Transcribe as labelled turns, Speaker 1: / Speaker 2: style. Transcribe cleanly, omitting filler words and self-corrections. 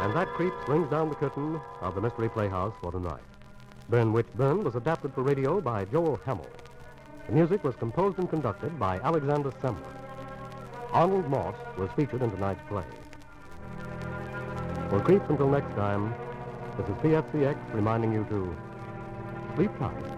Speaker 1: And that creep swings down the curtain of the Mystery Playhouse for tonight. Burn Witch Burn was adapted for radio by Joel Hamill. The music was composed and conducted by Alexander Semler. Arnold Moss was featured in tonight's play. For Creeps until next time, this is PFCX reminding you to sleep tight.